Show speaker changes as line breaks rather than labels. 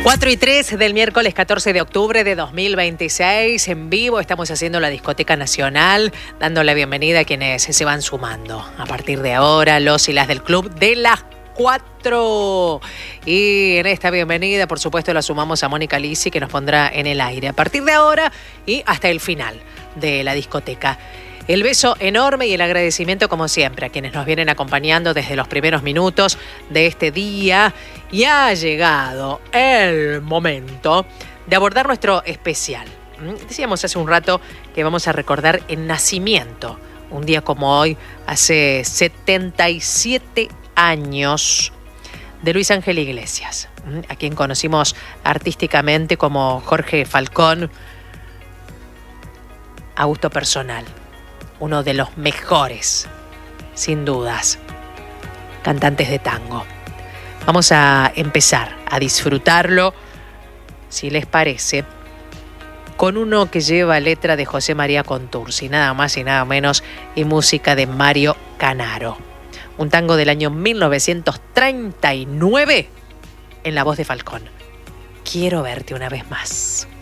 4:03 del miércoles 14 de octubre de 2026. En vivo estamos haciendo la Discoteca Nacional, dando la bienvenida a quienes se van sumando. A partir de ahora, los y las del Club de las 4. Y en esta bienvenida, por supuesto, la sumamos a Mónica Lisi, que nos pondrá en el aire a partir de ahora y hasta el final de la discoteca. El beso enorme y el agradecimiento, como siempre, a quienes nos vienen acompañando desde los primeros minutos de este día. Y ha llegado el momento de abordar nuestro especial. Decíamos hace un rato que vamos a recordar el nacimiento, un día como hoy, hace 77 años, de Luis Ángel Iglesias, a quien conocimos artísticamente como Jorge Falcón, a gusto personal. Uno de los mejores, sin dudas, cantantes de tango. Vamos a empezar a disfrutarlo, si les parece, con uno que lleva letra de José María Contursi, nada más y nada menos, y música de Mario Canaro. Un tango del año 1939 en la voz de Falcón. Quiero verte una vez más.